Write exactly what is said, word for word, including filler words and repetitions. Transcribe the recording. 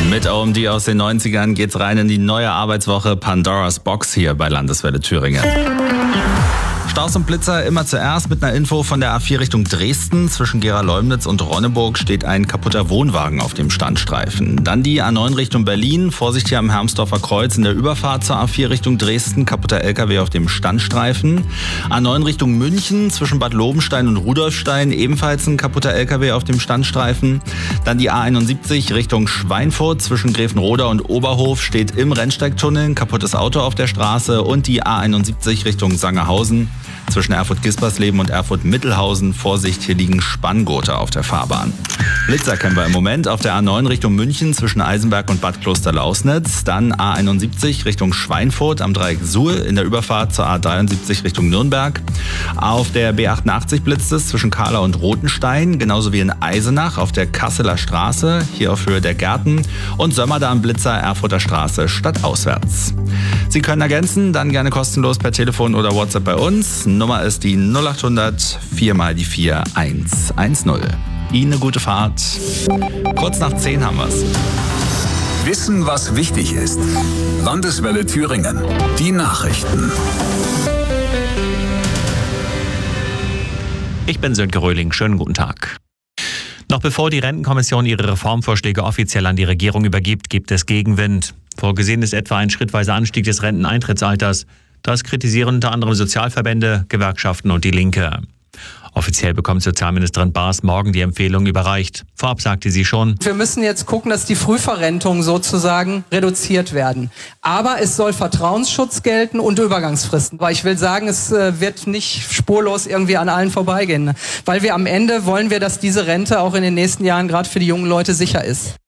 Mit O M D aus den neunzigern geht's rein in die neue Arbeitswoche Pandora's Box hier bei Landeswelle Thüringen. Staus und Blitzer immer zuerst mit einer Info von der A vier Richtung Dresden. Zwischen Gera-Leumnitz und Ronneburg steht ein kaputter Wohnwagen auf dem Standstreifen. Dann die A neun Richtung Berlin. Vorsicht hier am Hermsdorfer Kreuz in der Überfahrt zur A vier Richtung Dresden. Kaputter L K W auf dem Standstreifen. A neun Richtung München zwischen Bad Lobenstein und Rudolfstein. Ebenfalls ein kaputter L K W auf dem Standstreifen. Dann die A einundsiebzig Richtung Schweinfurt. Zwischen Grevenroda und Oberhof steht im Rennsteigtunnel ein kaputtes Auto auf der Straße. Und die A einundsiebzig Richtung Sangerhausen. Zwischen Erfurt-Gispersleben und Erfurt-Mittelhausen. Vorsicht, hier liegen Spanngurte auf der Fahrbahn. Blitzer kennen wir im Moment auf der A neun Richtung München zwischen Eisenberg und Bad Klosterlausnitz. Dann A einundsiebzig Richtung Schweinfurt am Dreieck Suhl in der Überfahrt zur A dreiundsiebzig Richtung Nürnberg. Auf der B achtundachtzig blitzt es zwischen Kahla und Rotenstein, genauso wie in Eisenach auf der Kasseler Straße, hier auf Höhe der Gärten. Und Sömmerda Blitzer Erfurter Straße stadtauswärts. Sie können ergänzen, dann gerne kostenlos per Telefon oder WhatsApp bei uns. Nummer ist die null achthundert vier mal die vier eins eins null. Ihnen eine gute Fahrt. Kurz nach zehn haben wir's. Wissen, was wichtig ist. Landeswelle Thüringen. Die Nachrichten. Ich bin Sönke Röhling. Schönen guten Tag. Noch bevor die Rentenkommission ihre Reformvorschläge offiziell an die Regierung übergibt, gibt es Gegenwind. Vorgesehen ist etwa ein schrittweiser Anstieg des Renteneintrittsalters. Das kritisieren unter anderem Sozialverbände, Gewerkschaften und die Linke. Offiziell bekommt Sozialministerin Baas morgen die Empfehlung überreicht. Vorab sagte sie schon: Wir müssen jetzt gucken, dass die Frühverrentungen sozusagen reduziert werden. Aber es soll Vertrauensschutz gelten und Übergangsfristen. Weil ich will sagen, es wird nicht spurlos irgendwie an allen vorbeigehen. Weil wir am Ende wollen wir, dass diese Rente auch in den nächsten Jahren gerade für die jungen Leute sicher ist.